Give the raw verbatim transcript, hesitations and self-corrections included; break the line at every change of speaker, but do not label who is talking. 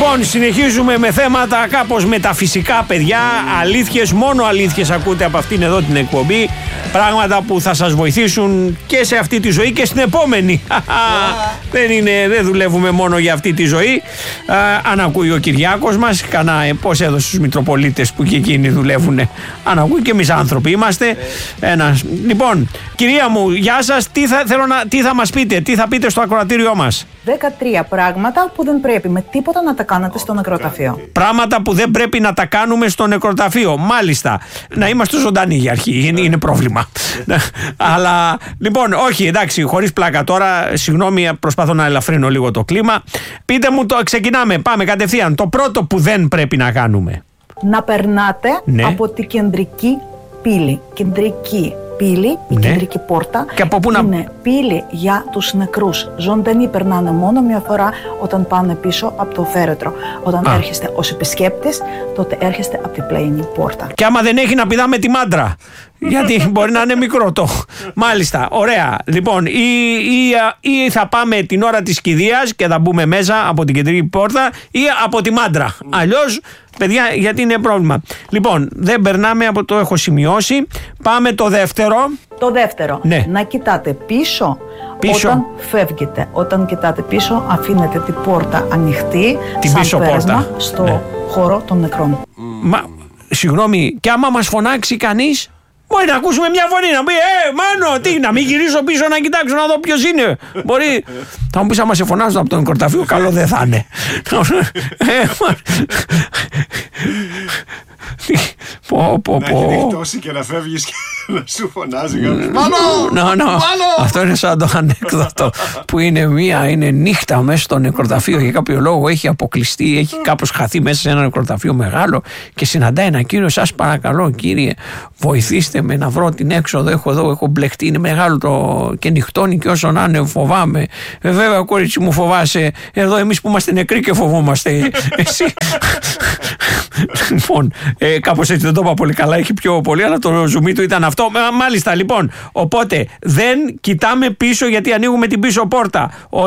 Λοιπόν, συνεχίζουμε με θέματα κάπως μεταφυσικά, παιδιά. Αλήθειες, μόνο αλήθειες ακούτε από αυτήν εδώ την εκπομπή. Πράγματα που θα σας βοηθήσουν και σε αυτή τη ζωή και στην επόμενη. δεν, είναι, δεν δουλεύουμε μόνο για αυτή τη ζωή. Α, αν ακούει ο Κυριάκος μας, κανά πώς έδωσε στους Μητροπολίτες που και εκείνοι δουλεύουν. Αν ακούει, και εμείς άνθρωποι είμαστε. Ένας. Λοιπόν, κυρία μου, γεια σας. Τι θα, θέλω να, τι θα μας πείτε, τι θα πείτε στο ακροατήριό μας?
δεκατρία πράγματα που δεν πρέπει με τίποτα να τα κάνετε στο νεκροταφείο.
Πράγματα που δεν πρέπει να τα κάνουμε στο νεκροταφείο. Μάλιστα. Να είμαστε ζωντανοί για αρχή. Είναι, είναι πρόβλημα. Αλλά λοιπόν, όχι, εντάξει, χωρίς πλάκα τώρα. Συγγνώμη, προσπαθώ να ελαφρύνω λίγο το κλίμα. Πείτε μου, το ξεκινάμε. Πάμε κατευθείαν. Το πρώτο που δεν πρέπει να κάνουμε.
Να περνάτε ναι. από την κεντρική πύλη. Κεντρική πύλη, η ναι. κεντρική πόρτα.
Και από πού να...
είναι πύλη για τους νεκρούς. Ζωντανοί περνάνε μόνο μια φορά όταν πάνε πίσω από το φέρετρο. Όταν Α. έρχεστε ως επισκέπτης, τότε έρχεστε από την πλαϊνή πόρτα.
Και άμα δεν έχει, να πηδάμε τη μάντρα. Γιατί μπορεί να είναι μικρό το. Μάλιστα, ωραία. Λοιπόν, ή, ή, ή θα πάμε την ώρα της κηδείας και θα μπούμε μέσα από την κεντρική πόρτα, ή από τη μάντρα. Αλλιώς, παιδιά, γιατί είναι πρόβλημα. Λοιπόν, δεν περνάμε από το έχω σημειώσει. Πάμε το δεύτερο.
Το δεύτερο,
ναι.
να κοιτάτε πίσω,
πίσω
όταν φεύγετε. Όταν κοιτάτε πίσω, αφήνετε την πόρτα ανοιχτή,
την
σαν
πίσω
πέρασμα
πόρτα
στο
ναι.
χώρο των νεκρών.
Μα, συγγνώμη, και άμα μας φωνάξει κανείς, μπορεί να ακούσουμε μια φωνή να πει «Ε, Μάνο, τι, να μην γυρίσω πίσω να κοιτάξω να δω ποιος είναι». Μπορεί, θα μου πεις, άμα σε φωνάζουν από τον νεκροταφείο, καλό δεν θα είναι. Πω, πω, πω.
Να έχει νυχτώσει και να φεύγεις και να σου φωνάζει κάποιος.
Μάνο!
Μάνο!
Αυτό είναι σαν το ανέκδοτο που είναι μία, είναι νύχτα μέσα στο νεκροταφείο, για κάποιο λόγο έχει αποκλειστεί, έχει κάπως χαθεί μέσα σε ένα νεκροταφείο μεγάλο και συναντάει ένα κύριο. «Σας παρακαλώ, κύριε, βοηθήστε με να βρω την έξοδο. Έχω εδώ, έχω μπλεχτεί, είναι μεγάλο το και νυχτώνει και όσο να είναι φοβάμαι». Ε, βέβαια, κορίτσι μου, φοβάσαι. Εδώ εμείς που είμαστε νεκροί και φοβόμαστε. Εσύ. Λοιπόν, ε, κάπως έτσι δεν το είπα πολύ καλά, έχει πιο πολύ, αλλά το ζουμί του ήταν αυτό. Μάλιστα, λοιπόν, οπότε δεν κοιτάμε πίσω γιατί ανοίγουμε την πίσω πόρτα. Ο,